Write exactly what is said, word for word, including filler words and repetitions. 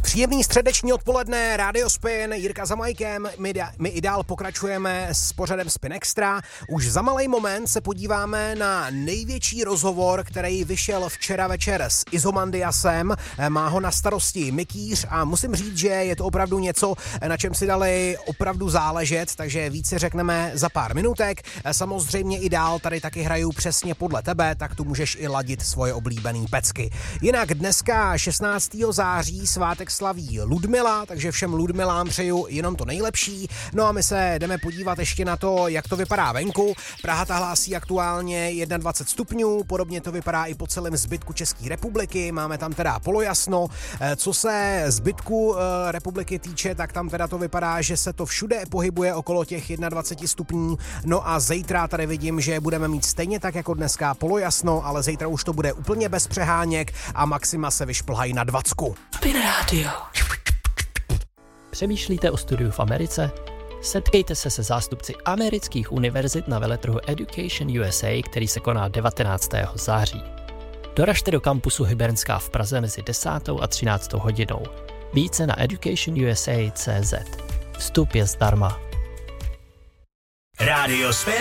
Příjemný středeční odpoledne, Radio Spin, Jirka za majkem, my, my i dál pokračujeme s pořadem Spin Extra. Už za malej moment se podíváme na největší rozhovor, který vyšel včera večer s Izomandiasem. Má ho na starosti Mikýř a musím říct, že je to opravdu něco, na čem si dali opravdu záležet, takže více řekneme za pár minutek. Samozřejmě i dál tady taky hraju přesně podle tebe, tak tu můžeš i ladit svoje oblíbený pecky. Jinak dneska šestnáctého září svátek slaví Ludmila, takže všem Ludmilám přeju jenom to nejlepší. No a my se jdeme podívat ještě na to, jak to vypadá venku. Praha ta hlásí aktuálně dvacet jedna stupňů, podobně to vypadá i po celém zbytku České republiky. Máme tam teda polojasno. Co se zbytku republiky týče, tak tam teda to vypadá, že se to všude pohybuje okolo těch dvacet jedna stupňů. No a zítra tady vidím, že budeme mít stejně tak jako dneska polojasno, ale zítra už to bude úplně bez přeháněk a maxima se vyšplhají na dvacku. Spin Radio. Přemýšlíte o studiu v Americe? Setkejte se se zástupci amerických univerzit na veletrhu Education U S A, který se koná devatenáctého září. Doražte do kampusu Hybernská v Praze mezi desátou a třináctou hodinou. Více na education u s a tečka c z. Vstup je zdarma. Radio Spin.